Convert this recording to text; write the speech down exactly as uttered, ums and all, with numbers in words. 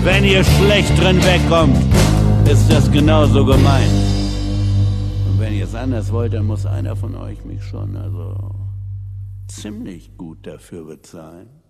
Wenn ihr schlecht drin wegkommt, ist das genauso gemein. Und wenn ihr es anders wollt, dann muss einer von euch mich schon also ziemlich gut dafür bezahlen.